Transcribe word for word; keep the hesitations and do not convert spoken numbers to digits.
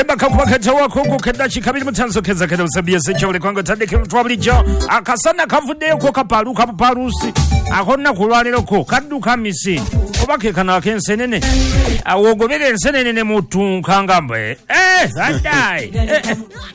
bakakubakata wakongo kedachi kabiri mutanzo keza keda usabia secho lekwango tandike mtwabulijo akasana kavuddeyo ko kapalu kapalusi akonna kulwaliro ko kadduka misi obake kana akensenene awogobere ensenene ne mutu nkangamba eh eh adai